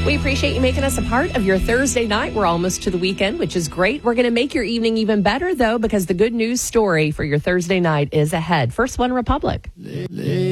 We appreciate you making us a part of your Thursday night. We're almost to the weekend, which is great. We're going to make your evening even better, though, because the good news story for your Thursday night is ahead. First One Republic.